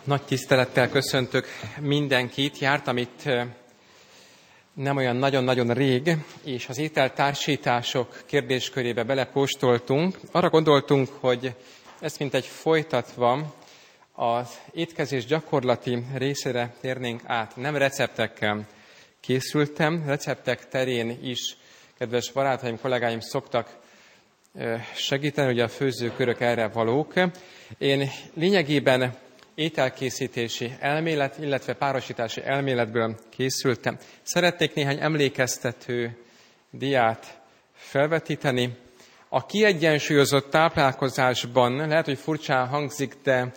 Nagy tisztelettel köszöntök mindenkit. Jártam itt nem olyan nagyon-nagyon rég, és az ételtársítások kérdéskörébe belepóstoltunk. Arra gondoltunk, hogy ezt mintegy folytatva az étkezés gyakorlati részére térnénk át. Nem receptekkel készültem, receptek terén is kedves barátaim, kollégáim szoktak segíteni, ugye a főzőkörök erre valók. Én lényegében ételkészítési elmélet, illetve párosítási elméletből készültem. Szeretnék néhány emlékeztető diát felvetíteni. A kiegyensúlyozott táplálkozásban, lehet, hogy furcsán hangzik, de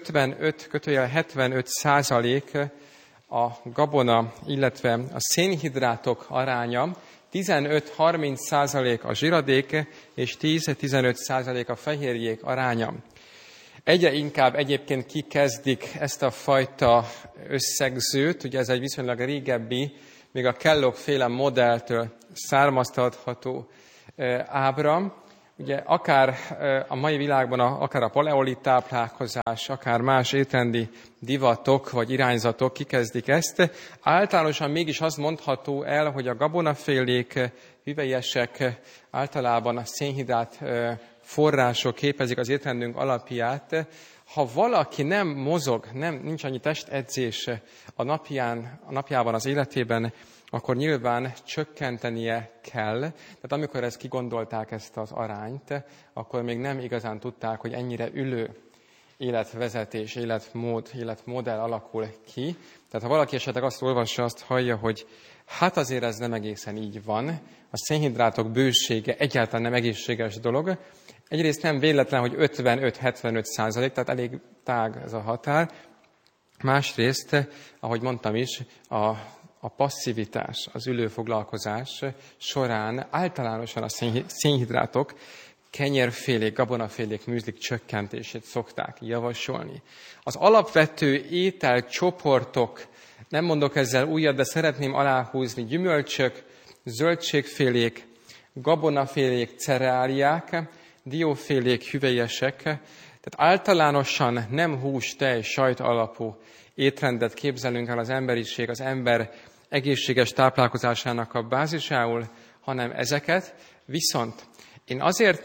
55-75% a gabona, illetve a szénhidrátok aránya, 15-30% a zsiradék, és 10-15% a fehérjék aránya. Egyre inkább egyébként kikezdik ezt a fajta összegzőt, ugye ez egy viszonylag régebbi, még a Kellogg-féle modelltől származtatható ábra. Ugye akár a mai világban akár a paleolit táplálkozás, akár más étrendi divatok vagy irányzatok kikezdik ezt. Általánosan mégis azt mondható el, hogy a gabonafélék, hüvelyesek általában a szénhidrát források képezik az étrendünk alapját. Ha valaki nem mozog, nincs annyi testedzés a napjában, az életében, akkor nyilván csökkentenie kell. Tehát amikor ezt kigondolták, ezt az arányt, akkor még nem igazán tudták, hogy ennyire ülő életvezetés, életmodell alakul ki. Tehát ha valaki esetleg azt olvassa, azt hallja, hogy hát azért ez nem egészen így van, a szénhidrátok bősége egyáltalán nem egészséges dolog. Egyrészt nem véletlen, hogy 55-75%, tehát elég tág ez a határ. Másrészt, ahogy mondtam is, a passzivitás, az ülőfoglalkozás során általánosan a szénhidrátok, kenyérfélék, gabonafélék, műzlik csökkentését szokták javasolni. Az alapvető ételcsoportok, nem mondok ezzel újat, de szeretném aláhúzni, gyümölcsök, zöldségfélék, gabonafélék, cereáliák, diófélék, hüvelyesek, tehát általánosan nem hús, tej, sajt alapú étrendet képzelünk el az emberiség, az ember egészséges táplálkozásának a bázisául, hanem ezeket. Viszont én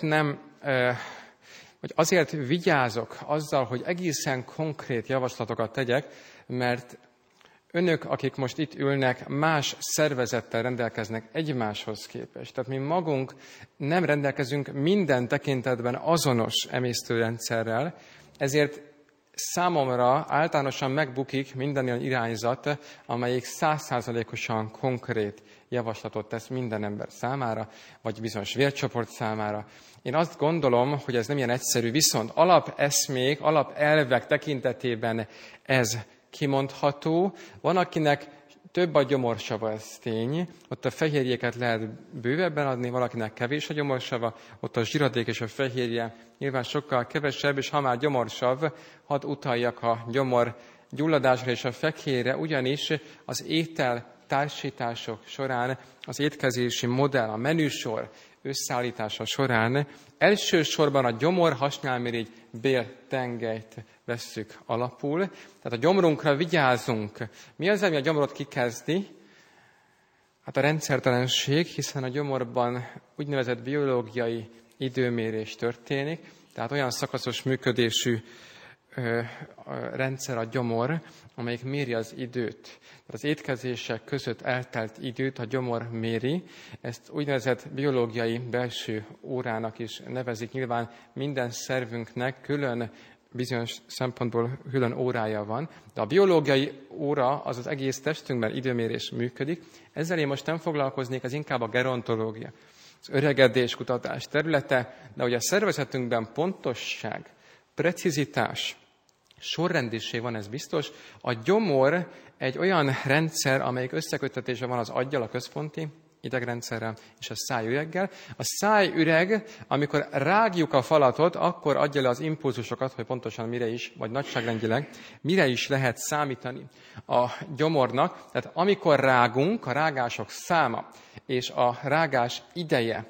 azért vigyázok azzal, hogy egészen konkrét javaslatokat tegyek, mert önök, akik most itt ülnek, más szervezettel rendelkeznek egymáshoz képest. Tehát mi magunk nem rendelkezünk minden tekintetben azonos emésztőrendszerrel, ezért számomra általánosan megbukik minden olyan irányzat, amelyik 100%-osan konkrét javaslatot tesz minden ember számára, vagy bizonyos vércsoport számára. Én azt gondolom, hogy ez nem ilyen egyszerű, viszont alapeszmék, alapelvek tekintetében ez kimondható. Van, akinek több a gyomorsava, ez tény, ott a fehérjéket lehet bővebben adni, valakinek kevés a gyomorsava, ott a zsiradék és a fehérje nyilván sokkal kevesebb, és ha már gyomorsav, hadd utaljak a gyomor gyulladásra és a fehérre, ugyanis az ételtársítások során, az étkezési modell, a menüsor összeállítása során elsősorban a gyomor-hasnyálmirigy béltengelyt vesszük alapul. Tehát a gyomrunkra vigyázunk. Mi az, ami a gyomrot kikezdi? Hát a rendszertelenség, hiszen a gyomorban úgynevezett biológiai időmérés történik, tehát olyan szakaszos működésű rendszer a gyomor, amelyik méri az időt. Tehát az étkezések között eltelt időt a gyomor méri, ezt úgynevezett biológiai belső órának is nevezik. Nyilván minden szervünknek külön bizonyos szempontból külön órája van, de a biológiai óra az az egész testünkben időmérés működik. Ezzel én most nem foglalkoznék, ez inkább a gerontológia, az öregedés kutatás területe, de hogy a szervezetünkben pontosság, precizitás, sorrendiség van, ez biztos. A gyomor egy olyan rendszer, amelyik összeköttetése van az aggyal, a központi idegrendszerrel és a szájüreggel. A szájüreg, amikor rágjuk a falatot, akkor adja le az impulzusokat, hogy pontosan mire is, vagy nagyságrendileg, mire is lehet számítani a gyomornak. Tehát amikor rágunk, a rágások száma és a rágás ideje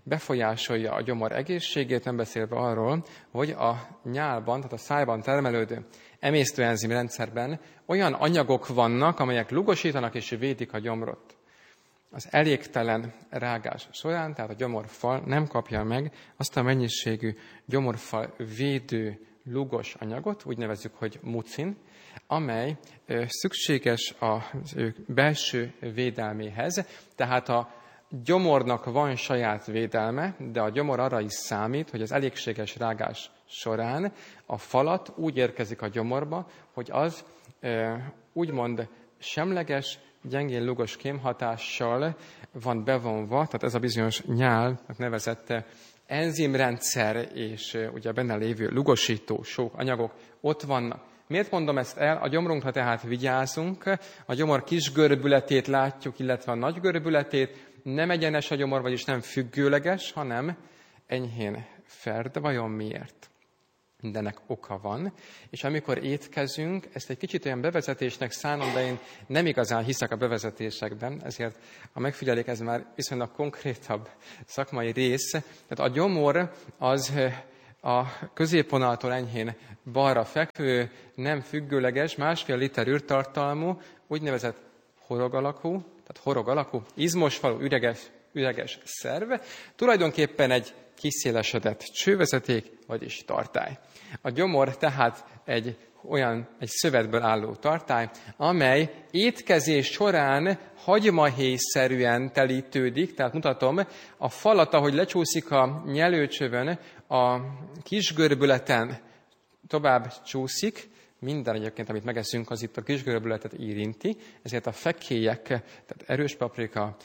befolyásolja a gyomor egészségét, nem beszélve arról, hogy a nyálban, tehát a szájban termelődő emésztőenzim rendszerben olyan anyagok vannak, amelyek lugosítanak és védik a gyomrot. Az elégtelen rágás során, tehát a gyomorfal nem kapja meg azt a mennyiségű gyomorfal védő lugos anyagot, úgy nevezzük, hogy mucin, amely szükséges az ő belső védelméhez. Tehát a gyomornak van saját védelme, de a gyomor arra is számít, hogy az elégséges rágás során a falat úgy érkezik a gyomorba, hogy az úgymond semleges, gyengén lugos kémhatással van bevonva, tehát ez a bizonyos nyálnak nevezett enzimrendszer és ugye benne lévő lugosító sok anyagok ott vannak. Miért mondom ezt el? A gyomrunkra tehát vigyázunk, a gyomor kis görbületét látjuk, illetve a nagy görbületét, nem egyenes a gyomor, vagyis nem függőleges, hanem enyhén ferd. De vajon miért? Mindennek oka van, és amikor étkezünk, ezt egy kicsit olyan bevezetésnek szánom, de én nem igazán hiszek a bevezetésekben, ezért a megfigyelék ez már viszonylag konkrétabb szakmai rész. Tehát a gyomor az a középvonaltól enyhén balra fekvő, nem függőleges, 1,5 liter űrtartalmú, úgynevezett horog alakú, izmos falú, üreges szerv, tulajdonképpen egy kiszélesedett csővezeték, vagyis tartály. A gyomor tehát egy szövetből álló tartály, amely étkezés során hagymahéjszerűen telítődik, tehát mutatom, a falat, ahogy lecsúszik a nyelőcsövön, a kisgörbületen tovább csúszik, minden egyébként, amit megeszünk, az itt a kisgörbületet érinti, ezért a fekélyek, tehát erős paprika,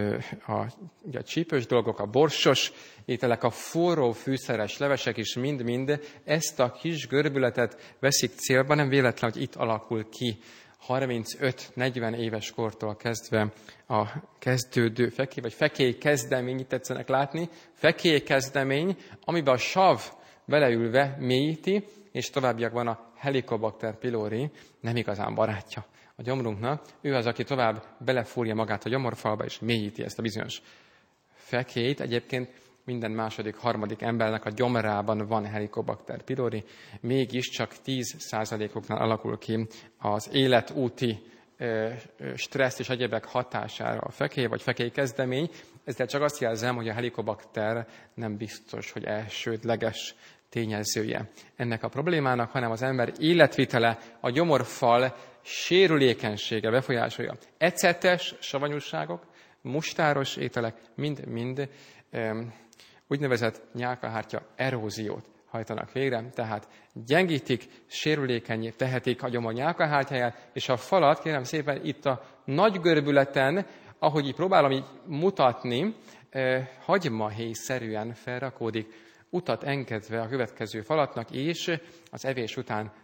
a csípős dolgok, a borsos ételek, a forró fűszeres levesek is mind-mind ezt a kis görbületet veszik célba, nem véletlen, hogy itt alakul ki 35-40 éves kortól kezdve a kezdődő fekély, vagy fekély kezdemény, itt tetszenek látni, fekély kezdemény, amiben a sav beleülve mélyíti, és továbbiakban a Helicobacter pylori nem igazán barátja a gyomrunknak. Ő az, aki tovább belefúrja magát a gyomorfalba, és mélyíti ezt a bizonyos fekélyt. Egyébként minden második, harmadik embernek a gyomrában van Helicobacter pylori, mégis csak 10%-oknál alakul ki az életúti stressz és egyebek hatására a fekély vagy fekélykezdemény. Ezzel csak azt jelzem, hogy a Helicobacter nem biztos, hogy elsődleges tényezője ennek a problémának, hanem az ember életvitele, a gyomorfal sérülékenysége befolyásolja. Ecetes savanyúságok, mustáros ételek mind-mind úgynevezett nyálkahártya eróziót hajtanak végre, tehát gyengítik, sérülékenyé tehetik a gyomor nyálkahártyáját, és a falat, kérem szépen, itt a nagy görbületen, ahogy így próbálom így mutatni, hagymahéjszerűen felrakódik, utat engedve a következő falatnak, és az evés után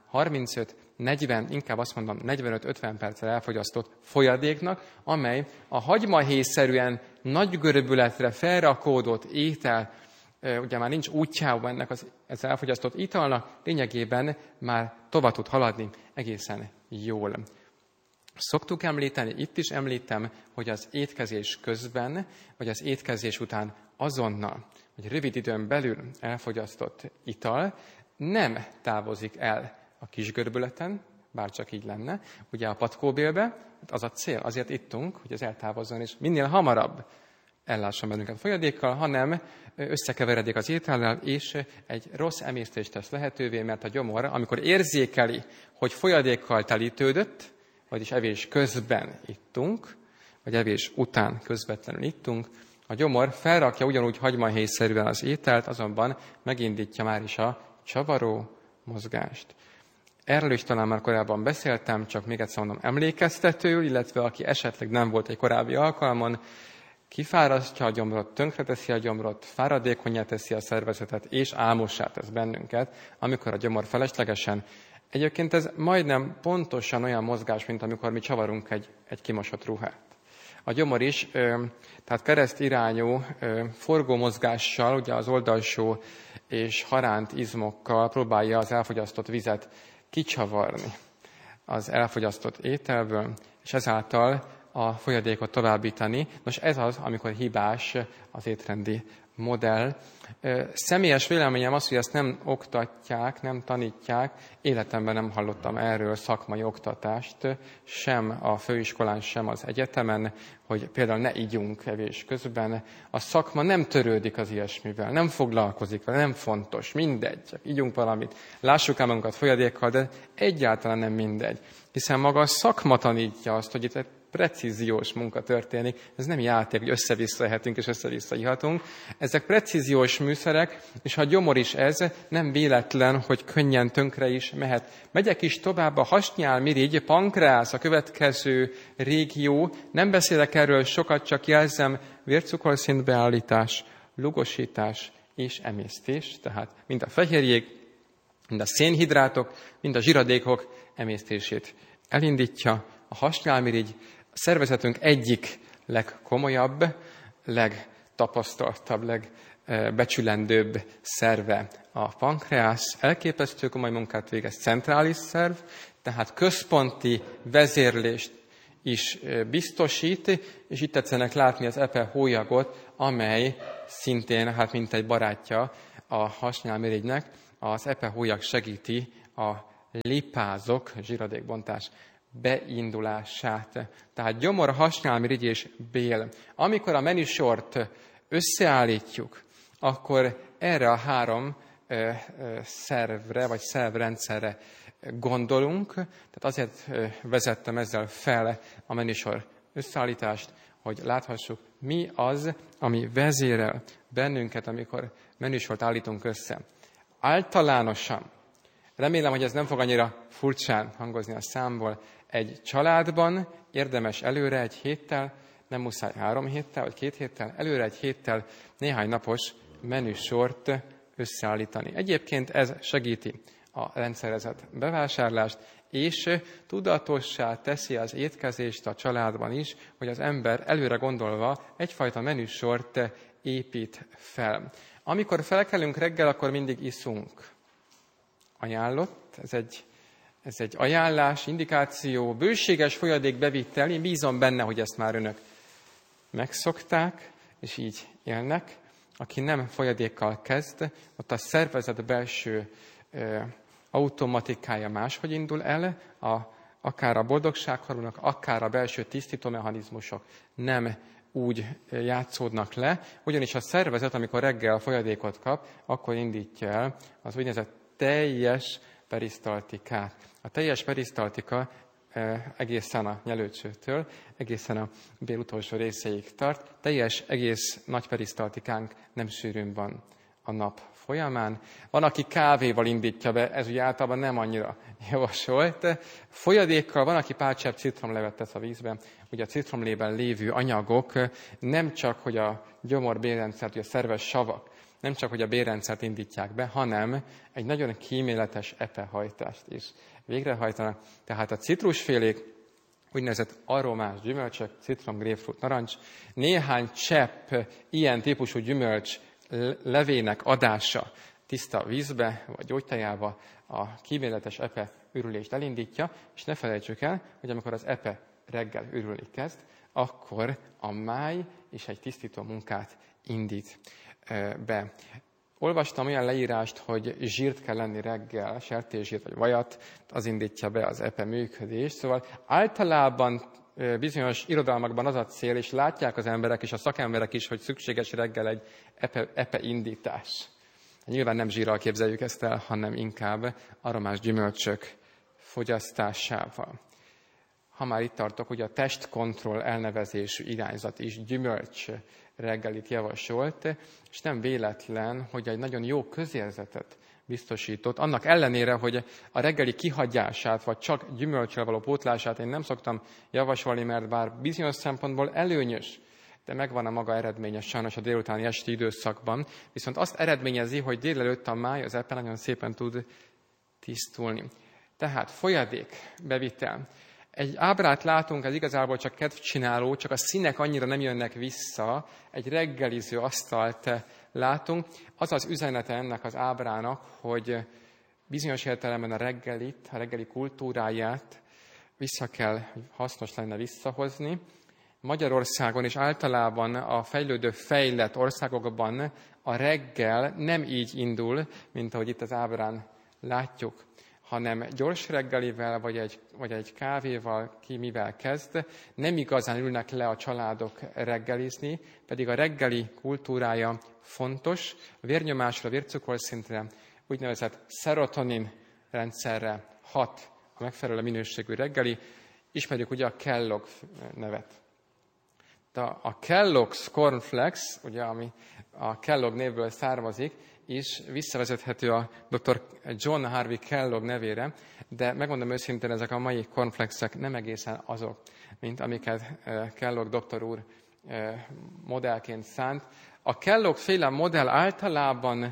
35-40, inkább azt mondom 45-50 perccel elfogyasztott folyadéknak, amely a hagymahéjszerűen nagy görbületre felrakódott étel, ugye már nincs útjában ennek az elfogyasztott italnak, lényegében már tovább tud haladni egészen jól. Szoktuk említeni, itt is említem, hogy az étkezés közben, vagy az étkezés után azonnal, vagy rövid időn belül elfogyasztott ital nem távozik el a kisgörbületen, bár csak így lenne, ugye a patkóbélbe, az a cél, azért ittunk, hogy ez eltávozzon, és minél hamarabb ellásson bennünket a folyadékkal, hanem összekeveredik az étellel, és egy rossz emésztést tesz lehetővé, mert a gyomor, amikor érzékeli, hogy folyadékkal telítődött, vagyis evés közben ittunk, vagy evés után közvetlenül ittunk, a gyomor felrakja ugyanúgy hagymahéjszerűen az ételt, azonban megindítja már is a csavaró mozgást. Erről is talán már korábban beszéltem, csak még egyszer mondom emlékeztetőül, illetve aki esetleg nem volt egy korábbi alkalmon, kifárasztja a gyomrot, tönkreteszi a gyomrot, fáradékonnyá teszi a szervezetet, és álmossá tesz bennünket, amikor a gyomor feleslegesen. Egyébként ez majdnem pontosan olyan mozgás, mint amikor mi csavarunk egy kimosott ruhát. A gyomor is, tehát keresztirányú forgómozgással, ugye az oldalsó és haránt izmokkal próbálja az elfogyasztott vizet kicsavarni az elfogyasztott ételből, és ezáltal a folyadékot továbbítani. Nos, ez az, amikor hibás az étrendi modell. Személyes véleményem az, hogy ezt nem oktatják, nem tanítják. Életemben nem hallottam erről szakmai oktatást, sem a főiskolán, sem az egyetemen, hogy például ne igyunk evés közben. A szakma nem törődik az ilyesmivel, nem foglalkozik vele, nem fontos, mindegy, csak igyunk valamit. Lássuk el magunkat folyadékkal, de egyáltalán nem mindegy. Hiszen maga a szakma tanítja azt, hogy itt egy precíziós munka történik. Ez nem játék, hogy össze-vissza ehetünk és össze-vissza ihatunk. Ezek precíziós műszerek, és ha gyomor is ez, nem véletlen, hogy könnyen tönkre is mehet. Megyek is tovább, a hasnyálmirigy, pankreász, a következő régió. Nem beszélek erről sokat, csak jelzem, vércukorszint beállítás, lugosítás és emésztés. Tehát mind a fehérjék, mind a szénhidrátok, mind a zsiradékok emésztését elindítja. A hasnyálmirigy a szervezetünk egyik legkomolyabb, legtapasztaltabb, legbecsülendőbb szerve a pankreász. Elképesztő komoly munkát végez, centrális szerv, tehát központi vezérlést is biztosít, és itt tetszenek látni az epe hólyagot, amely szintén, mint egy barátja a hasnyálmirigynek, az epe hólyag segíti a lipázok, zsiradékbontás beindulását. Tehát gyomor, hasnyálmirigy és bél. Amikor a menüsort összeállítjuk, akkor erre a három szervre, vagy szervrendszerre gondolunk. Tehát azért vezettem ezzel fel a menüsor összeállítást, hogy láthassuk, mi az, ami vezérel bennünket, amikor menüsort állítunk össze. Általánosan, remélem, hogy ez nem fog annyira furcsán hangozni a számból, egy családban érdemes előre egy héttel, nem muszáj 3 héttel, vagy 2 héttel, előre egy héttel néhány napos menüsort összeállítani. Egyébként ez segíti a rendszerezett bevásárlást, és tudatossá teszi az étkezést a családban is, hogy az ember előre gondolva egyfajta menüsort épít fel. Amikor felkelünk reggel, akkor mindig iszunk. Ajánlott, ez egy ajánlás, indikáció, bőséges folyadékbevitel. Én bízom benne, hogy ezt már önök megszokták, és így élnek. Aki nem folyadékkal kezd, ott a szervezet belső automatikája máshogy indul el, akár a boldogsághormonok, akár a belső tisztítómechanizmusok nem úgy játszódnak le, ugyanis a szervezet, amikor reggel folyadékot kap, akkor indítja el az úgynevezett teljes perisztaltikát. A teljes perisztaltika egészen a nyelőcsőtől, egészen a bél utolsó részéig tart. Egész nagy perisztaltikánk nem sűrűn van a nap folyamán. Van, aki kávéval indítja be, ez ugye általában nem annyira javasolt. Folyadékkal van, aki pár csepp citromlevet tesz a vízbe. Ugye a citromlében lévő anyagok nem csak, hogy a gyomor-bélrendszert, ugye a szerves savak, nem csak, hogy a bélrendszert indítják be, hanem egy nagyon kíméletes epehajtást is végrehajtanak. Tehát a citrusfélék, úgynevezett aromás gyümölcsök, citrom, grapefruit, narancs, néhány csepp ilyen típusú gyümölcs levének adása tiszta vízbe vagy gyógytejába a kíméletes epe ürülést elindítja, és ne felejtsük el, hogy amikor az epe reggel ürülni kezd, akkor a máj is egy tisztító munkát indít be. Olvastam olyan leírást, hogy zsírt kell lenni reggel, sertészsírt vagy vajat, az indítja be az epe működést. Szóval általában bizonyos irodalmakban az a cél, és látják az emberek és a szakemberek is, hogy szükséges reggel egy epe indítás. Nyilván nem zsírral képzeljük ezt el, hanem inkább aromás gyümölcsök fogyasztásával. Ha már itt tartok, hogy a testkontroll elnevezésű irányzat is gyümölcs reggelit javasolt, és nem véletlen, hogy egy nagyon jó közérzetet biztosított. Annak ellenére, hogy a reggeli kihagyását, vagy csak gyümölcsel való pótlását én nem szoktam javasolni, mert bár bizonyos szempontból előnyös, de megvan a maga eredménye sajnos a délutáni esti időszakban, viszont azt eredményezi, hogy délelőtt a máj az epe nagyon szépen tud tisztulni. Tehát folyadék bevitel. Egy ábrát látunk, ez igazából csak kedvcsináló, csak a színek annyira nem jönnek vissza, egy reggeliző asztalt látunk. Az az üzenete ennek az ábrának, hogy bizonyos értelemben a reggeli kultúráját vissza kell, hogy hasznos lenne visszahozni, Magyarországon és általában a fejlődő, fejlett országokban a reggel nem így indul, mint ahogy itt az ábrán látjuk, hanem gyors reggelivel, vagy egy kávéval, ki mivel kezd, nem igazán ülnek le a családok reggelizni, pedig a reggeli kultúrája fontos, a vérnyomásra, a vércukorszintre, úgynevezett szerotonin rendszerre hat a megfelelő minőségű reggeli. Ismerjük ugye a Kellogg nevet. De a Kellogg's Cornflakes, ugye, ami a Kellogg névből származik, is visszavezethető a dr. John Harvey Kellogg nevére, de megmondom őszintén, ezek a mai cornflakesek nem egészen azok, mint amiket Kellogg doktor úr modellként szánt. A Kellogg féle modell általában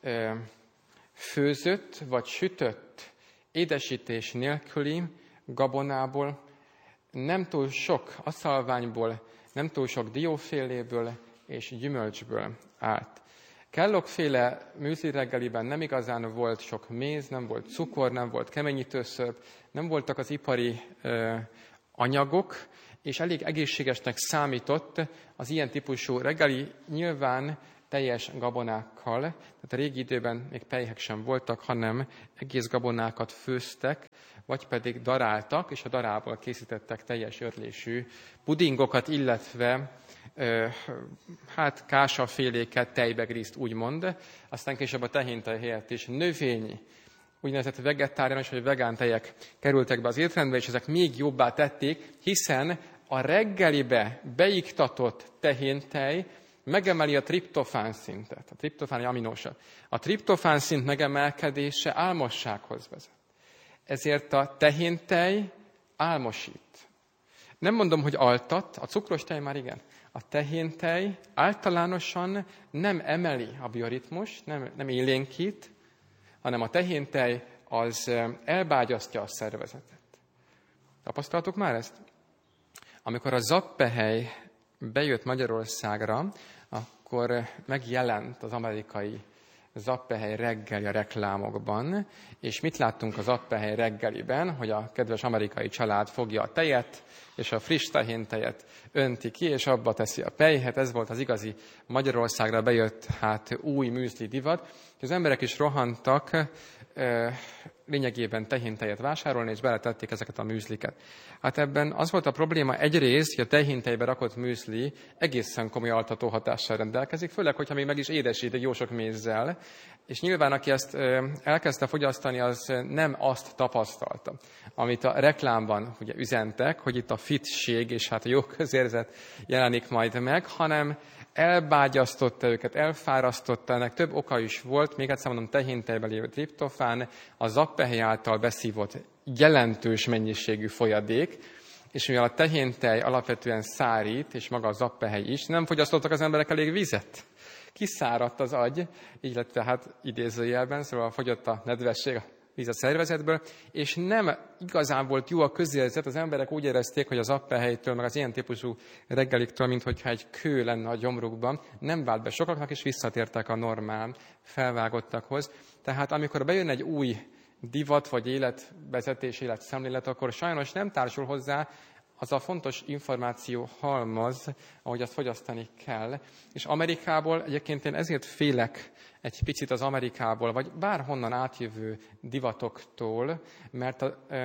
főzött vagy sütött, édesítés nélküli gabonából, nem túl sok aszalványból, nem túl sok dióféléből és gyümölcsből állt. Kellogg-féle műzli reggeliben nem igazán volt sok méz, nem volt cukor, nem volt keményítőszörp, nem voltak az ipari anyagok, és elég egészségesnek számított az ilyen típusú reggeli, nyilván teljes gabonákkal, tehát a régi időben még pelyhek sem voltak, hanem egész gabonákat főztek, vagy pedig daráltak, és a darálból készítettek teljes örlésű pudingokat, illetve kásaféléket, tejbegrízt úgymond, aztán később a tehéntej helyett is növényi, úgynevezett vegetáriánus vagy vegán tejek kerültek be az étrendbe, és ezek még jobbá tették, hiszen a reggelibe beiktatott tehéntej megemeli a triptofán szintet. A triptofán egy aminósav. A triptofán szint megemelkedése álmossághoz vezet. Ezért a tehéntej álmosít. Nem mondom, hogy altat, a cukros tej már igen. A tehéntej általánosan nem emeli a bioritmus, nem élénkít, hanem a tehéntej az elbágyasztja a szervezetet. Tapasztaltuk már ezt? Amikor a zappehely bejött Magyarországra, akkor megjelent az amerikai zappehely reggeli a reklámokban, és mit láttunk a zappehely reggeliben, hogy a kedves amerikai család fogja a tejet, és a friss tehéntejet önti ki, és abba teszi a pelyhet. Ez volt az igazi Magyarországra bejött új műzli divat. Az emberek is rohantak lényegében tehéntejet vásárolni, és beletették ezeket a műzliket. Ebben az volt a probléma egyrészt, hogy a tehéntejbe rakott műzli egészen komoly altató hatással rendelkezik, főleg, hogyha még meg is édesít egy jó sok mézzel, és nyilván, aki ezt elkezdte fogyasztani, az nem azt tapasztalta, amit a reklámban ugye üzentek, hogy itt a fitség és a jó közérzet jelenik majd meg, hanem elbágyasztotta őket, elfárasztotta, ennek több oka is volt, még egyszer mondom, tehéntejben lévő triptofán, a zappehely által beszívott jelentős mennyiségű folyadék, és mivel a tehéntej alapvetően szárít, és maga a zappehely is, nem fogyasztottak az emberek elég vizet. Kiszáradt az agy, így lett tehát idézőjelben, szóval fogyott a nedvesség, a víz a szervezetből, és nem igazán volt jó a közérzet, az emberek úgy érezték, hogy az zappehelytől, meg az ilyen típusú reggeliktől, minthogyha egy kő lenne a gyomrukban, nem vált be sokaknak, és visszatértek a normál felvágottakhoz. Tehát amikor bejön egy új divat, vagy életvezetés, életszemlélet, akkor sajnos nem társul hozzá az a fontos információ halmaz, ahogy azt fogyasztani kell. És Amerikából egyébként én ezért félek egy picit az Amerikából, vagy bárhonnan átjövő divatoktól, mert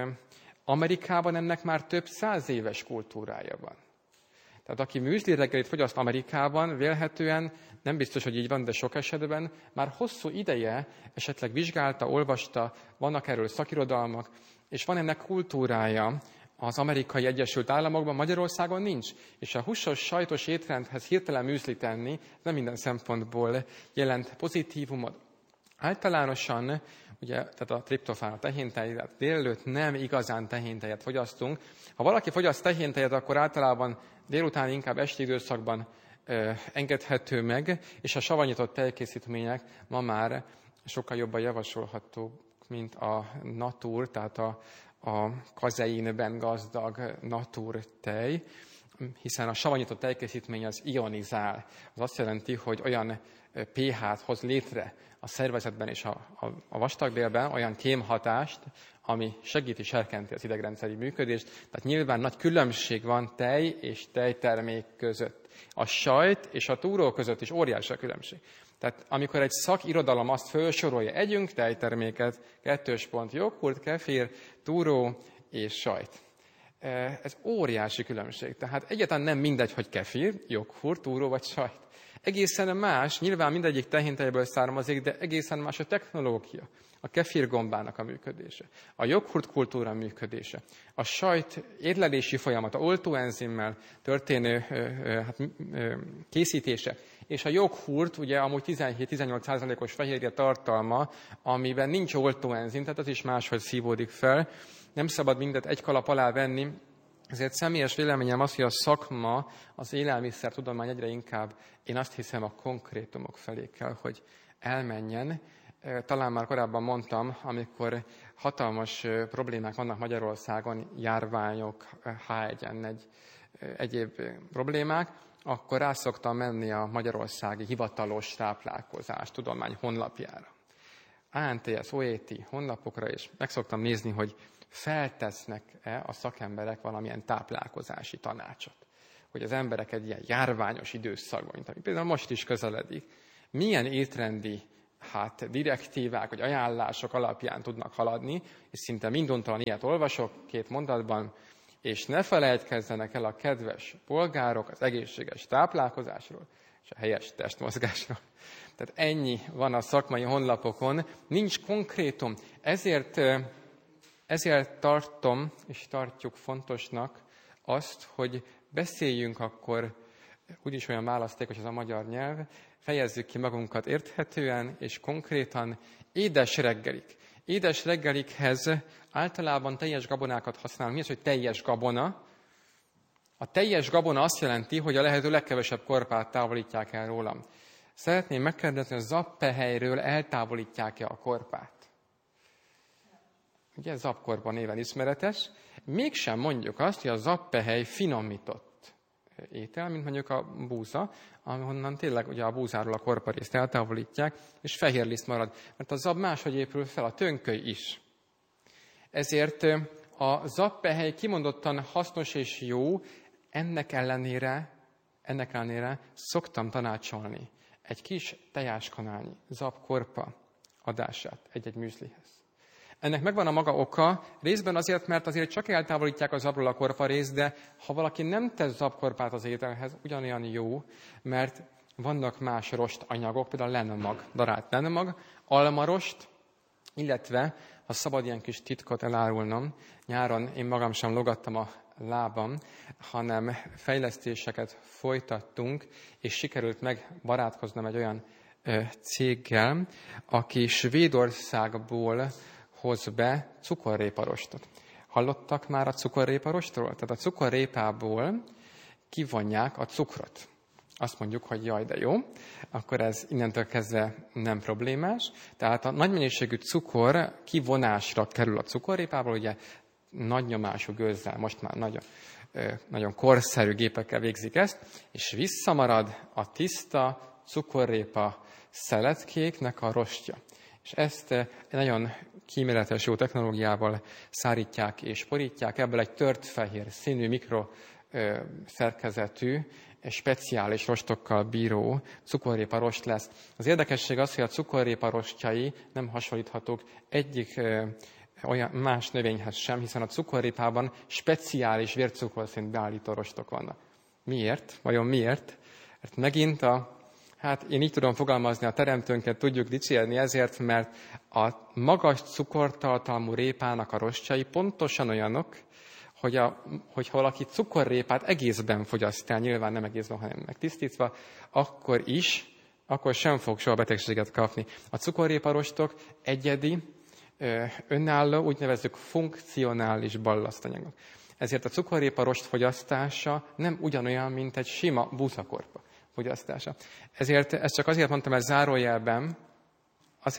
Amerikában ennek már több 100 éves kultúrája van. Tehát aki műzli reggelit fogyaszt Amerikában, vélhetően, nem biztos, hogy így van, de sok esetben, már hosszú ideje esetleg vizsgálta, olvasta, vannak erről szakirodalmak, és van ennek kultúrája az Amerikai Egyesült Államokban, Magyarországon nincs. És a húsos, sajtos étrendhez hirtelen műzlit tenni nem minden szempontból jelent pozitívumot. Általánosan, ugye, tehát a triptofán, a tehéntej, tehát délelőtt nem igazán tehéntejet fogyasztunk. Ha valaki fogyaszt tehéntejet, akkor általában délután inkább esti időszakban engedhető meg, és a savanyított tejkészítmények ma már sokkal jobban javasolhatók, mint a natur, tehát a kazeinben gazdag natur tej, hiszen a savanyított tejkészítmény az ionizál. Az azt jelenti, hogy olyan pH-t hoz létre a szervezetben és a vastagbélben, olyan kémhatást, ami segíti, serkenti az idegrendszeri működést. Tehát nyilván nagy különbség van tej és tejtermék között. A sajt és a túró között is óriási a különbség. Tehát amikor egy szakirodalom azt felsorolja, együnk tejterméket, 2. joghurt, kefir, túró és sajt. Ez óriási különbség. Tehát egyáltalán nem mindegy, hogy kefir, joghurt, túró vagy sajt. Egészen más, nyilván mindegyik tehéntejből származik, de egészen más a technológia. A kefir gombának a működése, a joghurt kultúra működése, a sajt érlelési folyamata, oltóenzimmel történő készítése, és a joghurt, ugye amúgy 17-18%-os fehérje tartalma, amiben nincs oltóenzim, tehát az is máshogy szívódik fel. Nem szabad mindet egy kalap alá venni, ezért személyes véleményem az, hogy a szakma, az élelmiszertudomány egyre inkább, én azt hiszem, a konkrétumok felé kell, hogy elmenjen. Talán már korábban mondtam, amikor hatalmas problémák vannak Magyarországon, járványok, H1N1, egyéb problémák, akkor rá szoktam menni a magyarországi hivatalos táplálkozás tudomány honlapjára. ANTS, OET honlapokra, és meg szoktam nézni, hogy feltesznek-e a szakemberek valamilyen táplálkozási tanácsot. Hogy az emberek egy ilyen járványos időszakban, mint ami például most is közeledik, milyen étrendi direktívák vagy ajánlások alapján tudnak haladni, és szinte minduntalan ilyet olvasok 2 mondatban, és ne felejtkezzenek el a kedves polgárok az egészséges táplálkozásról és a helyes testmozgásról. Tehát ennyi van a szakmai honlapokon, nincs konkrétum. Ezért tartom és tartjuk fontosnak azt, hogy beszéljünk akkor, úgyis olyan választékos ez a magyar nyelv, fejezzük ki magunkat érthetően és konkrétan. Édes reggelik. Édes reggelikhez általában teljes gabonákat használunk. Mi az, hogy teljes gabona? A teljes gabona azt jelenti, hogy a lehető legkevesebb korpát távolítják el rólam. Szeretném megkérdezni, hogy a zappehelyről eltávolítják-e a korpát? Ugye zappkorpa néven ismeretes. Mégsem mondjuk azt, hogy a zappehely finomított étel, mint mondjuk a búza, ahonnan tényleg ugye a búzáról a korparészt eltávolítják, és fehér liszt marad. Mert a zab máshogy épül fel, a tönköly is. Ezért a zappehely kimondottan hasznos és jó, ennek ellenére szoktam tanácsolni egy kis tejáskanálnyi zabkorpa adását egy-egy műzlihez. Ennek megvan a maga oka, részben azért, mert azért csak eltávolítják a zabról a korparészt, de ha valaki nem tesz zabkorpát az ételhez, ugyanolyan jó, mert vannak más rostanyagok, például lenmag, darált lenmag, almarost, illetve, ha szabad ilyen kis titkot elárulnom, nyáron én magam sem logattam a lábam, hanem fejlesztéseket folytattunk, és sikerült megbarátkoznom egy olyan céggel, aki Svédországból hoz be cukorréparostot. Hallottak már a cukorréparostról? Tehát a cukorrépából kivonják a cukrot. Azt mondjuk, hogy jaj, de jó, akkor ez innentől kezdve nem problémás. Tehát a nagy mennyiségű cukor kivonásra kerül a cukorrépából, ugye nagy nyomású gőzzel, most már nagyon korszerű gépekkel végzik ezt, és visszamarad a tiszta cukorrépa szeletkéknek a rostja. És ezt egy nagyon kíméletes jó technológiával szárítják és porítják. Ebből egy tört fehér színű, mikroszerkezetű, speciális rostokkal bíró cukorrépa rost lesz. Az érdekesség az, hogy a cukorrépa rostjai nem hasonlíthatók egyik olyan más növényhez sem, hiszen a cukorrépában speciális vércukorszint beállító rostok vannak. Miért? Vajon miért? Mert megint én így tudom fogalmazni, a teremtőnket tudjuk dicsérni ezért, mert a magas cukortartalmú répának a rostjai pontosan olyanok, hogyha valaki cukorrépát egészben fogyaszt el, nyilván nem egészben, hanem megtisztítva, akkor sem fog soha betegséget kapni. A cukorréparostok egyedi, önálló, úgy nevezzük funkcionális ballasztanyagok. Ezért a cukorréparost fogyasztása nem ugyanolyan, mint egy sima búzakorpa fogyasztása. Ezért ezt csak azért mondtam el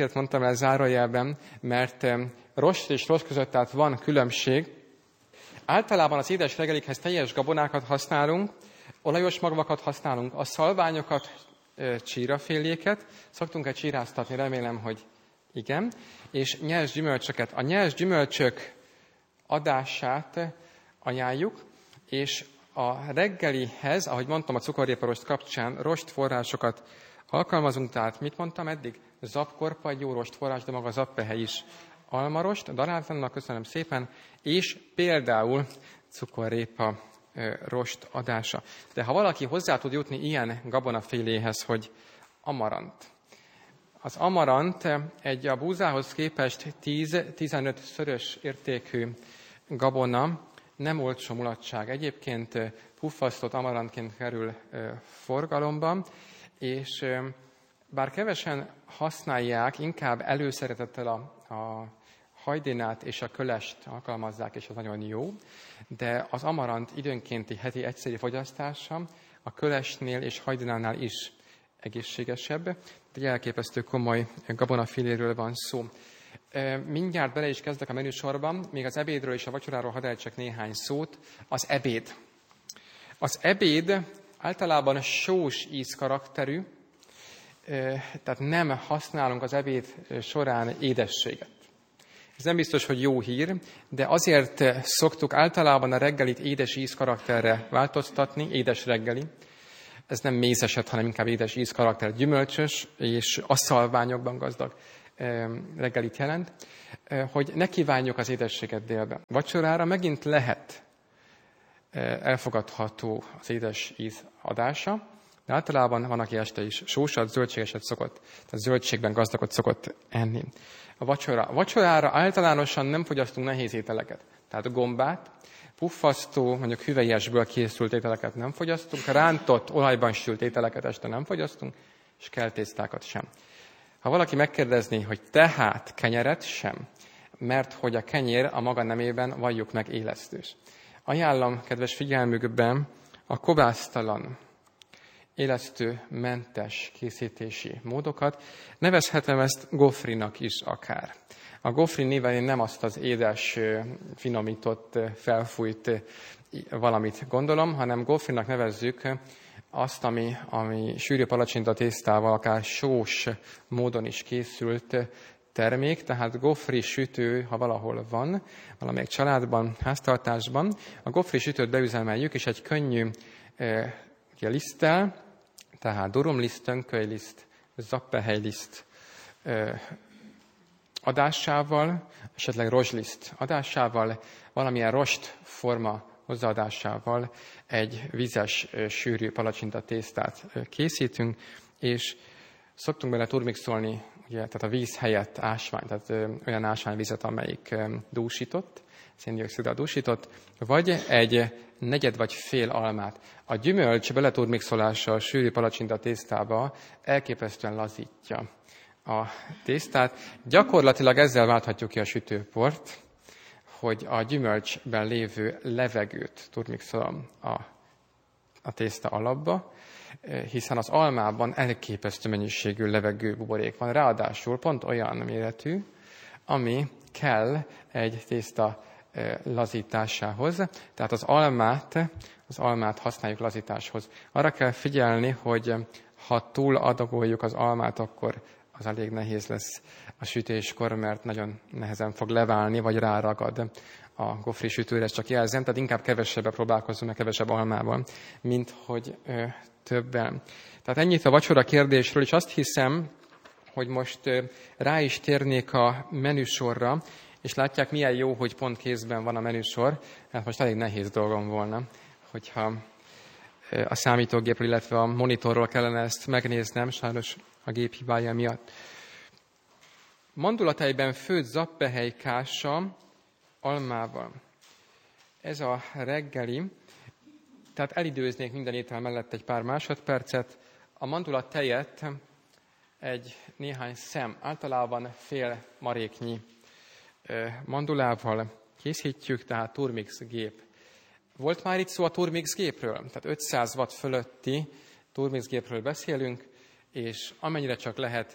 zárójelben, mert rost és rost között tehát van különbség, Általában az édes reggelikhez teljes gabonákat használunk, olajos magvakat használunk, a szalványokat, csíraféléket, szoktunk egy csíráztatni, remélem, hogy igen, és nyers gyümölcsöket. A nyers gyümölcsök adását ajánljuk, és a reggelihez, ahogy mondtam a cukorréparost kapcsán, rostforrásokat alkalmazunk, tehát mit mondtam eddig? Zapkorpa, egy jó rostforrás, de maga a zappehely is almarost, daráltannak, köszönöm szépen, és például cukorrépa rost adása. De ha valaki hozzá tud jutni ilyen gabonaféléhez, hogy amarant. Az amarant egy a búzához képest 10-15-szörös értékű gabona, nem olcsó mulatság. Egyébként puffasztott amarantként kerül forgalomba, és bár kevesen használják, inkább előszeretettel a hajdinát és a kölest alkalmazzák, és az nagyon jó, de az amarant időnkénti heti egyszeri fogyasztása a kölesnél és hajdinánál is egészségesebb. Egy elképesztő komoly gabonafiléről van szó. Mindjárt bele is kezdek a menüsorban, még az ebédről és a vacsoráról hadd ejtsek néhány szót. Az ebéd. Az ebéd általában sós ízkarakterű, tehát nem használunk az ebéd során édességet. Ez nem biztos, hogy jó hír, de azért szoktuk általában a reggelit édes ízkarakterre változtatni, édes reggeli. Ez nem mézeset, hanem inkább édes ízkarakter, gyümölcsös és asszalványokban gazdag reggelit jelent, hogy ne kívánjuk az édességet délbe. Vacsorára megint lehet elfogadható az édes íz adása, de általában van, aki este is sósat, zöldségeset szokott, tehát zöldségben gazdagot szokott enni. A vacsorára általánosan nem fogyasztunk nehéz ételeket, tehát gombát, puffasztó, mondjuk hüvelyesből készült ételeket nem fogyasztunk, rántott, olajban sült ételeket este nem fogyasztunk, és keltésztákat sem. Ha valaki megkérdezné, hogy tehát kenyeret sem, mert hogy a kenyér a maga nemében valljuk meg élesztős. Ajánlom, kedves figyelmükben, a kovásztalan, élesztőmentes készítési módokat. Nevezhetem ezt gofrinak is akár. A gofri néven én nem azt az édes, finomított, felfújt valamit gondolom, hanem gofrinak nevezzük azt, ami sűrű palacsinta tésztával, akár sós módon is készült termék, tehát gofri sütő, ha valahol van, valamelyik családban, háztartásban, a gofri sütőt beüzemeljük, és egy könnyű liszttel, tehát durumliszt, tönkölyliszt, zappehelyliszt adásával, esetleg rozsliszt adásával, valamilyen rost forma hozzáadásával egy vizes, sűrű palacsinta tésztát készítünk, és szoktunk bele turmixolni, ugye, tehát a víz helyett ásvány, tehát olyan ásványvizet, amelyik dúsított, széndioxiddal dúsított, vagy egy negyed vagy fél almát. A gyümölcs beleturmixolása a sűrű palacsinta tésztába elképesztően lazítja a tésztát. Gyakorlatilag ezzel válthatjuk ki a sütőport, hogy a gyümölcsben lévő levegőt turmixolom a tészta alapba, hiszen az almában elképesztő mennyiségű levegő buborék van. Ráadásul pont olyan méretű, ami kell egy tészta lazításához. Tehát az almát használjuk lazításhoz. Arra kell figyelni, hogy ha túl adagoljuk az almát, akkor az elég nehéz lesz a sütéskor, mert nagyon nehezen fog leválni, vagy ráragad a gofri sütőre, csak jelzem, tehát inkább kevesebbre próbálkozzunk, meg kevesebb almával, mint hogy többen. Tehát ennyit a vacsora kérdésről, és azt hiszem, hogy most rá is térnék a menüsorra, és látják, milyen jó, hogy pont kézben van a menüsor, hát most elég nehéz dolgom volna, hogyha a számítógépről, illetve a monitorról kellene ezt megnéznem, sajnos a gép hibája miatt. Mandulatejben főtt zappehely kása almával. Ez a reggeli, tehát elidőznék minden étel mellett egy pár másodpercet. A mandulatejet egy néhány szem, általában fél maréknyi mandulával készítjük, tehát turmix gép. Volt már itt szó a turmix gépről? Tehát 500 watt fölötti turmix gépről beszélünk, és amennyire csak lehet,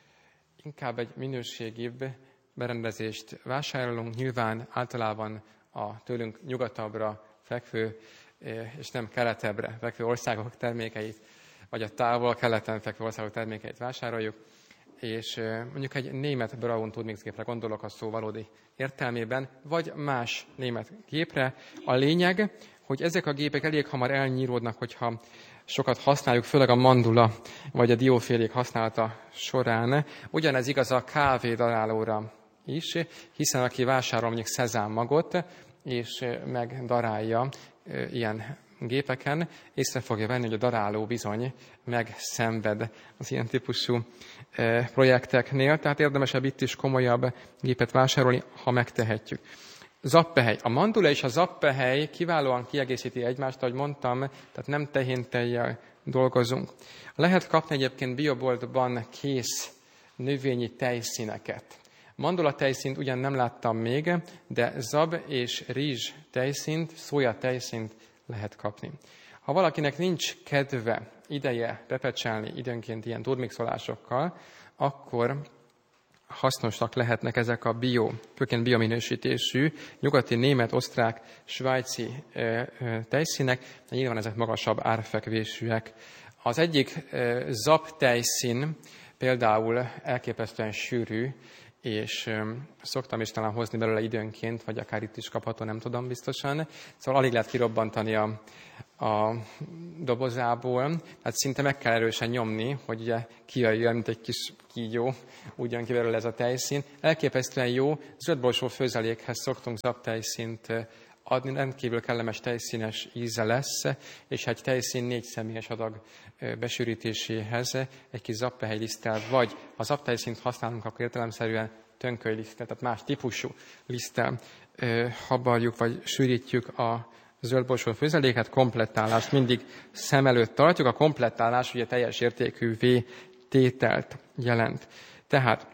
inkább egy minőségibb berendezést vásárolunk. Nyilván általában a tőlünk nyugatabbra fekvő, és nem keletebbre fekvő országok termékeit, vagy a távol-keleten fekvő országok termékeit vásároljuk, és mondjuk egy német Braun Turmix gépre gondolok a szó valódi értelmében, vagy más német gépre. A lényeg, hogy ezek a gépek elég hamar elnyíródnak, hogyha sokat használjuk, főleg a mandula vagy a diófélék használata során. Ugyanez igaz a kávédarálóra is, hiszen aki vásárol mondjuk szezámmagot, és megdarálja ilyen gépeken, észre fogja venni, hogy a daráló bizony megszenved az ilyen típusú projekteknél, tehát érdemesebb itt is komolyabb gépet vásárolni, ha megtehetjük. Zappehely. A mandula és a zappehely kiválóan kiegészíti egymást, ahogy mondtam, tehát nem tehéntejjel dolgozunk. Lehet kapni egyébként bioboltban kész növényi tejszíneket. Mandula tejszínt ugyan nem láttam még, de zab és rizs tejszínt, szója tejszínt lehet kapni. Ha valakinek nincs kedve, ideje pepecselni időnként ilyen turmixolásokkal, akkor hasznosak lehetnek ezek a főként biominősítésű, nyugati, német, osztrák, svájci tejszínek, de nyilván ezek magasabb árfekvésűek. Az egyik zab tejszín például elképesztően sűrű, és szoktam is talán hozni belőle időnként, vagy akár itt is kapható, nem tudom biztosan. Szóval alig lehet kirobbantani a dobozából, tehát szinte meg kell erősen nyomni, hogy ugye kijöjjön, mint egy kis kígyó, úgy jön ki belőle ez a tejszín. Elképesztően jó, zöldborsó főzelékhez szoktunk zabtejszínt adni, rendkívül kellemes tejszínes íze lesz, és egy tejszín 4 személyes adag besűrítéséhez egy kis zappehelyliszttel, vagy ha zabtejszínt használunk, akkor értelemszerűen tönkölyliszttel, tehát más típusú liszttel habarjuk, vagy sűrítjük a zöldborsó főzeléket, komplettálást mindig szem előtt tartjuk. A komplettálás ugye teljes értékű V-tételt jelent. Tehát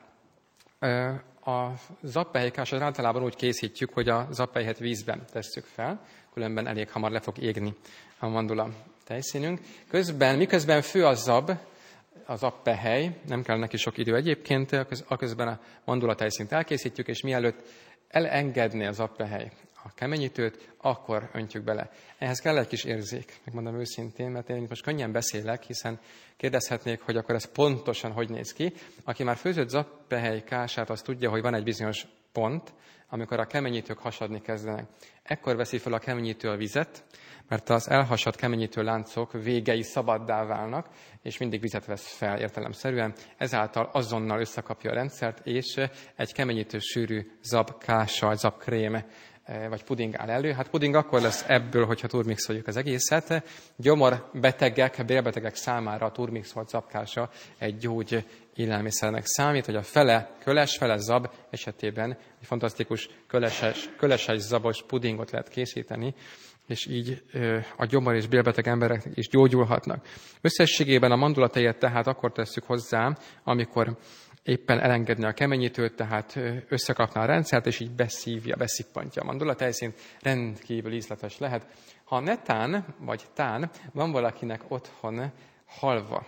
a zappehelykást általában úgy készítjük, hogy a zappehelyet vízben tesszük fel, különben elég hamar le fog égni a mandula tejszínünk. Miközben fő a zappehely, nem kell neki sok idő egyébként, aközben a mandula tejszínt elkészítjük, és mielőtt elengedné a zappehely a keményítőt, akkor öntjük bele. Ehhez kell egy kis érzék, megmondom őszintén, mert én most könnyen beszélek, hiszen kérdezhetnék, hogy akkor ez pontosan hogy néz ki. Aki már főzött zappehely kását, az tudja, hogy van egy bizonyos pont, amikor a keményítők hasadni kezdenek. Ekkor veszi fel a keményítő a vizet, mert az elhasadt keményítő láncok végei szabaddá válnak, és mindig vizet vesz fel értelemszerűen, ezáltal azonnal összekapja a rendszert, és egy keményítő sűrű zabkása, zabkrém vagy puding áll elő. Hát puding akkor lesz ebből, hogyha turmixoljuk az egészet. Gyomorbetegek, bélbetegek számára a turmixolt zabkása egy gyógy élelmiszernek számít, hogy a fele köles, fele zab esetében egy fantasztikus köleses zabos pudingot lehet készíteni, és így a gyomor- és bélbeteg emberek is gyógyulhatnak. Összességében a mandulatejet tehát akkor tesszük hozzá, amikor éppen elengedni a keményítőt, tehát összekapná a rendszert, és így beszívja, beszippantja a mandulatejszínt, rendkívül ízletes lehet. Ha netán, vagy tán, van valakinek otthon halva,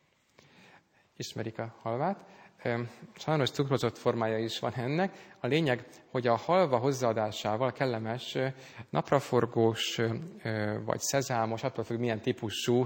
ismerik a halvát, sajnos cukrozott formája is van ennek. A lényeg, hogy a halva hozzáadásával kellemes napraforgós, vagy szezámos, attól függ, milyen típusú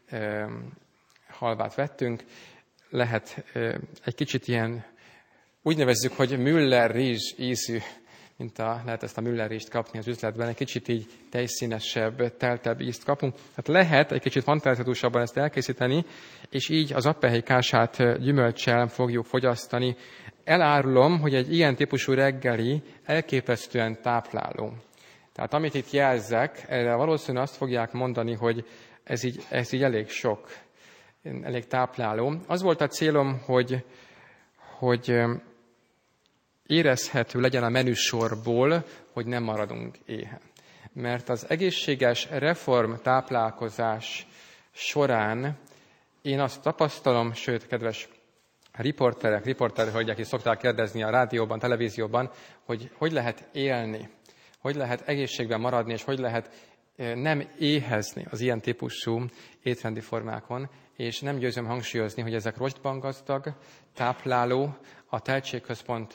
halvát vettünk, lehet egy kicsit ilyen, úgy nevezzük, hogy Müller rizs ízű, lehet ezt a Müller rizst kapni az üzletben, egy kicsit így tejszínesebb, teltebb ízt kapunk. Tehát lehet egy kicsit fantázhatósabban ezt elkészíteni, és így az zappehely kását gyümölccsel fogjuk fogyasztani. Elárulom, hogy egy ilyen típusú reggeli elképesztően tápláló. Tehát amit itt jelzek, erre valószínűleg azt fogják mondani, hogy ez így elég sok, elég tápláló. Az volt a célom, hogy érezhető legyen a menüsorból, hogy nem maradunk éhen. Mert az egészséges reform táplálkozás során én azt tapasztalom, sőt, kedves riporterhölgyek is szokták kérdezni a rádióban, televízióban, hogy lehet élni, hogy lehet egészségben maradni, és hogy lehet nem éhezni az ilyen típusú étrendi formákon, és nem győzöm hangsúlyozni, hogy ezek rostban gazdag, tápláló, a tehetségközpont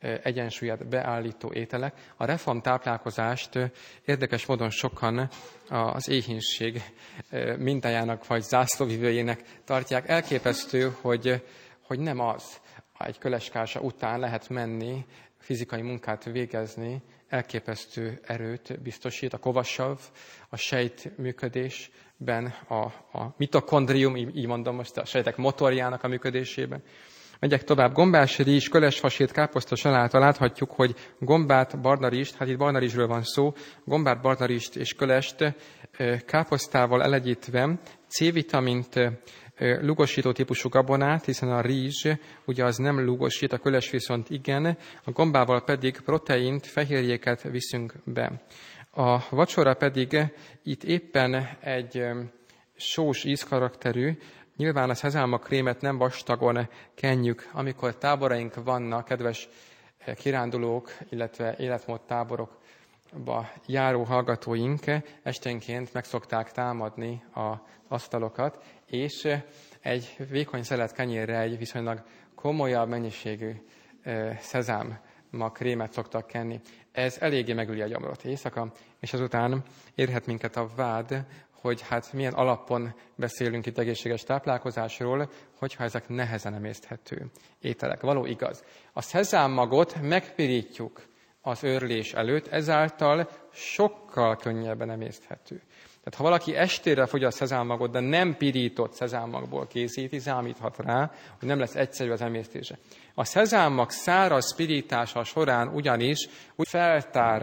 egyensúlyát beállító ételek. A reform táplálkozást érdekes módon sokan az éhínség mintájának vagy zászlóvivőjének tartják. Elképesztő, hogy nem az. Egy köleskása után lehet menni, fizikai munkát végezni, elképesztő erőt biztosít a kovasav, a sejtműködésben, a mitokondrium, így mondom most, a sejtek motorjának a működésében. Megyek tovább. Gombás rizs, kölesfasét, káposzta saláttal láthatjuk, hogy gombát, barnarizst, hát itt barnarizsről van szó, gombát, barnarizst és kölest káposztával elegyítve C-vitamint, lugosító típusú gabonát, hiszen a rizs ugye az nem lugosít, a köles viszont igen, a gombával pedig proteint, fehérjéket viszünk be. A vacsora pedig itt éppen egy sós ízkarakterű, nyilván a szezámakrémet nem vastagon kenjük, amikor táboraink vannak, kedves kirándulók, illetve életmódtáborokba járó hallgatóink esténként meg szokták támadni az asztalokat, és egy vékony szelet kenyérre egy viszonylag komolyabb mennyiségű szezámakrémet szoktak kenni. Ez eléggé megüli a gyomrot éjszaka, és azután érhet minket a vád, hogy hát milyen alapon beszélünk itt egészséges táplálkozásról, hogyha ezek nehezen emészthető ételek. Való igaz. A szezámmagot megpirítjuk az őrlés előtt, ezáltal sokkal könnyebben emészthető. Tehát ha valaki estére fogyaszt szezámmagot, de nem pirított szezámmagból készíti, számíthat rá, hogy nem lesz egyszerű az emésztése. A szezámmag száraz pirítása során ugyanis úgy feltár